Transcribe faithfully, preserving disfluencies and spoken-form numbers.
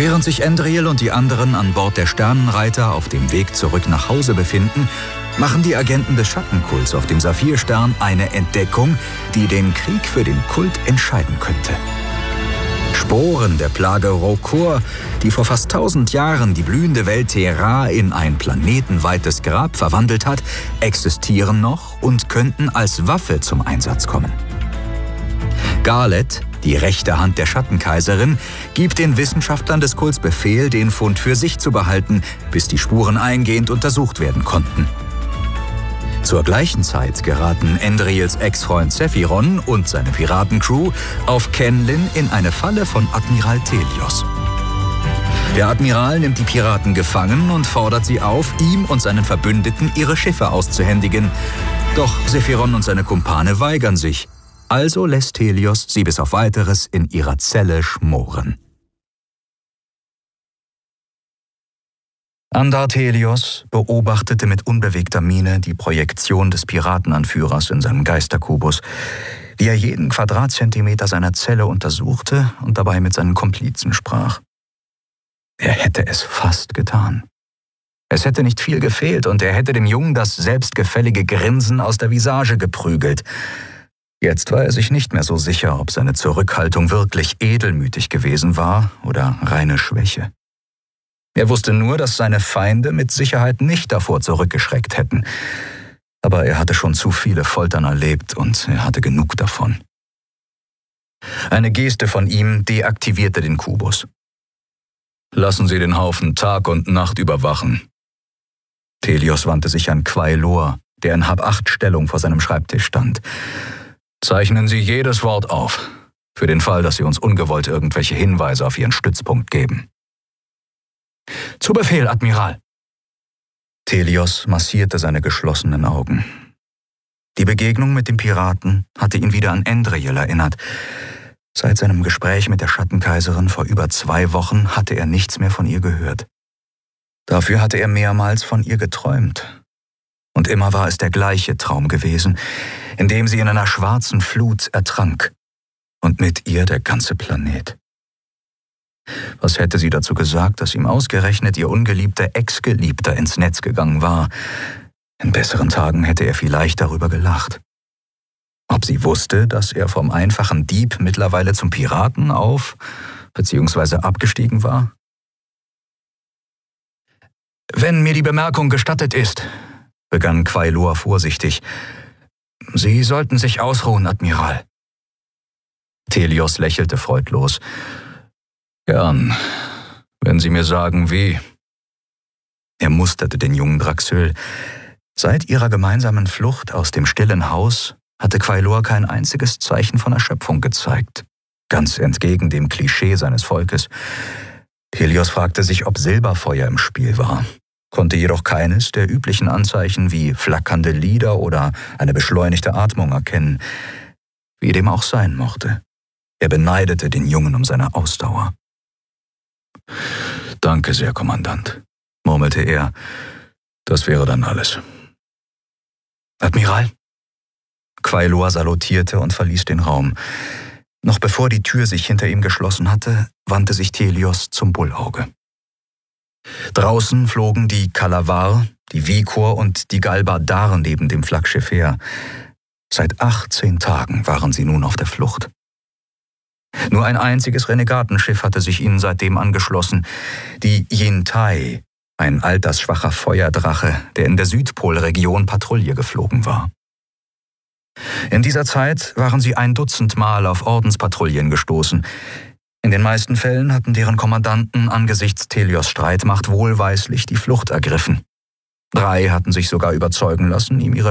Während sich Endril und die anderen an Bord der Sternenreiter auf dem Weg zurück nach Hause befinden, machen die Agenten des Schattenkults auf dem Saphirstern eine Entdeckung, die den Krieg für den Kult entscheiden könnte. Sporen der Plage Rokor, die vor fast tausend Jahren die blühende Welt Terra in ein planetenweites Grab verwandelt hat, existieren noch und könnten als Waffe zum Einsatz kommen. Garlet, die rechte Hand der Schattenkaiserin, gibt den Wissenschaftlern des Kults Befehl, den Fund für sich zu behalten, bis die Spuren eingehend untersucht werden konnten. Zur gleichen Zeit geraten Endrils Ex-Freund Sephiron und seine Piratencrew auf Kenlin in eine Falle von Admiral Thelios. Der Admiral nimmt die Piraten gefangen und fordert sie auf, ihm und seinen Verbündeten ihre Schiffe auszuhändigen. Doch Sephiron und seine Kumpane weigern sich. Also lässt Thelios sie bis auf Weiteres in ihrer Zelle schmoren. Andar Thelios beobachtete mit unbewegter Miene die Projektion des Piratenanführers in seinem Geisterkubus, wie er jeden Quadratzentimeter seiner Zelle untersuchte und dabei mit seinen Komplizen sprach. Er hätte es fast getan. Es hätte nicht viel gefehlt und er hätte dem Jungen das selbstgefällige Grinsen aus der Visage geprügelt. Jetzt war er sich nicht mehr so sicher, ob seine Zurückhaltung wirklich edelmütig gewesen war oder reine Schwäche. Er wusste nur, dass seine Feinde mit Sicherheit nicht davor zurückgeschreckt hätten. Aber er hatte schon zu viele Foltern erlebt und er hatte genug davon. Eine Geste von ihm deaktivierte den Kubus. »Lassen Sie den Haufen Tag und Nacht überwachen.« Thelios wandte sich an Quailor, der in Hab-Acht-Stellung vor seinem Schreibtisch stand. »Zeichnen Sie jedes Wort auf, für den Fall, dass Sie uns ungewollt irgendwelche Hinweise auf Ihren Stützpunkt geben.« »Zu Befehl, Admiral!« Thelios massierte seine geschlossenen Augen. Die Begegnung mit dem Piraten hatte ihn wieder an Endril erinnert. Seit seinem Gespräch mit der Schattenkaiserin vor über zwei Wochen hatte er nichts mehr von ihr gehört. Dafür hatte er mehrmals von ihr geträumt. Und immer war es der gleiche Traum gewesen, in dem sie in einer schwarzen Flut ertrank. Und mit ihr der ganze Planet. Was hätte sie dazu gesagt, dass ihm ausgerechnet ihr ungeliebter Ex-Geliebter ins Netz gegangen war? In besseren Tagen hätte er vielleicht darüber gelacht. Ob sie wusste, dass er vom einfachen Dieb mittlerweile zum Piraten auf- bzw. abgestiegen war? »Wenn mir die Bemerkung gestattet ist«, begann Quailor vorsichtig, »Sie sollten sich ausruhen, Admiral.« Thelios lächelte freudlos. »Gern, wenn Sie mir sagen, wie.« Er musterte den jungen Draxül. Seit ihrer gemeinsamen Flucht aus dem stillen Haus hatte Quailor kein einziges Zeichen von Erschöpfung gezeigt, ganz entgegen dem Klischee seines Volkes. Thelios fragte sich, ob Silberfeuer im Spiel war, konnte jedoch keines der üblichen Anzeichen wie flackernde Lider oder eine beschleunigte Atmung erkennen. Wie dem auch sein mochte, er beneidete den Jungen um seine Ausdauer. »Danke sehr, Kommandant«, murmelte er. »Das wäre dann alles.« »Admiral?« Quailor salutierte und verließ den Raum. Noch bevor die Tür sich hinter ihm geschlossen hatte, wandte sich Thelios zum Bullauge. Draußen flogen die Kalavar, die Vikor und die Galbadar neben dem Flaggschiff her. Seit achtzehn Tagen waren sie nun auf der Flucht. Nur ein einziges Renegatenschiff hatte sich ihnen seitdem angeschlossen, die Yin-Tai, ein altersschwacher Feuerdrache, der in der Südpolregion Patrouille geflogen war. In dieser Zeit waren sie ein Dutzend Mal auf Ordenspatrouillen gestoßen. In den meisten Fällen hatten deren Kommandanten angesichts Thelios' Streitmacht wohlweislich die Flucht ergriffen. Drei hatten sich sogar überzeugen lassen, ihm ihre